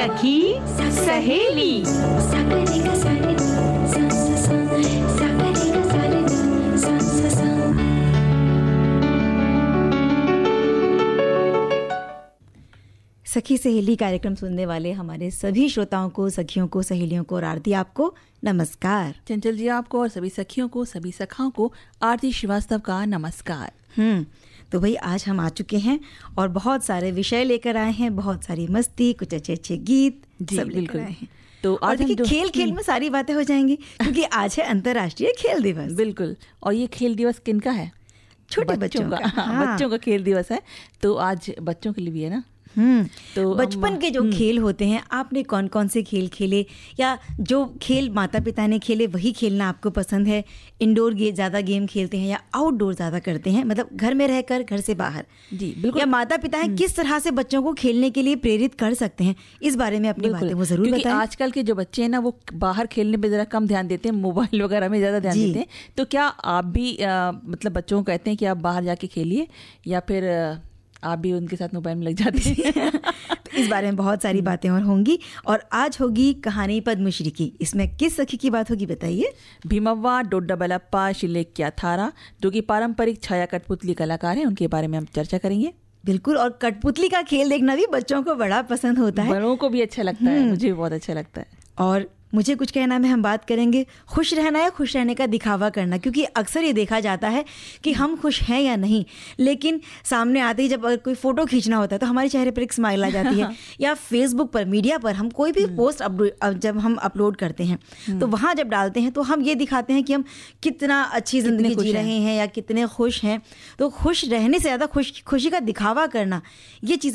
सखी सहेली। सखी सहेली कार्यक्रम सुनने वाले हमारे सभी श्रोताओं को, सखियों को, सहेलियों को और आरती आपको नमस्कार। चंचल जी आपको और सभी सखियों को, सभी सखाओं को आरती श्रीवास्तव का नमस्कार। तो भाई आज हम आ चुके हैं और बहुत सारे विषय लेकर आए हैं, बहुत सारी मस्ती, कुछ अच्छे अच्छे गीत सब लेकर आए हैं। तो आज देखिए खेल में सारी बातें हो जाएंगी क्योंकि आज है अंतर्राष्ट्रीय खेल दिवस। बिल्कुल। और ये खेल दिवस किनका है? छोटे बच्चों का। हाँ। बच्चों का खेल दिवस है, तो आज बच्चों के लिए भी है ना। तो बचपन के जो खेल होते हैं, आपने कौन कौन से खेल खेले, या जो खेल माता पिता ने खेले वही खेलना आपको पसंद है? इंडोर ज़्यादा गेम खेलते हैं या आउटडोर ज़्यादा करते हैं, मतलब घर में रहकर, घर से बाहर? जी बिल्कुल। या माता पिता है किस तरह से बच्चों को खेलने के लिए प्रेरित कर सकते हैं, इस बारे में अपनी बातें वो जरूर बताएं। आजकल के जो बच्चे हैं ना, वो बाहर खेलने पे जरा कम ध्यान देते हैं, मोबाइल वगैरह में ज़्यादा ध्यान देते हैं। तो क्या आप भी मतलब बच्चों को कहते हैं कि आप बाहर जाके खेलिए, या फिर आप भी उनके साथ मोबाइल में लग जाते हैं? तो इस बारे में बहुत सारी बातें और होंगी। और आज होगी कहानी पद्मश्री की। इसमें किस सखी की बात होगी बताइए? भीमव्वा डोड्डाबलप्पा शिलेक्या थारा, जो कि पारंपरिक छाया कठपुतली कलाकार हैं, उनके बारे में हम चर्चा करेंगे। बिल्कुल। और कठपुतली का खेल देखना भी बच्चों को बड़ा पसंद होता है, बड़ों को भी अच्छा लगता है, मुझे बहुत अच्छा लगता है। और मुझे कुछ कहना में हम बात करेंगे खुश रहना या खुश रहने का दिखावा करना, क्योंकि अक्सर ये देखा जाता है कि हम खुश हैं या नहीं, लेकिन सामने आते ही जब कोई फोटो खींचना होता है तो हमारे चेहरे पर एक स्माइल आ जाती है। या फेसबुक पर, मीडिया पर हम कोई भी पोस्ट जब हम अपलोड करते हैं तो वहाँ जब डालते हैं तो हम ये दिखाते हैं कि हम कितना अच्छी जिंदगी जी रहे हैं या कितने खुश हैं। तो खुश रहने से ज़्यादा खुशी का दिखावा करना, ये चीज़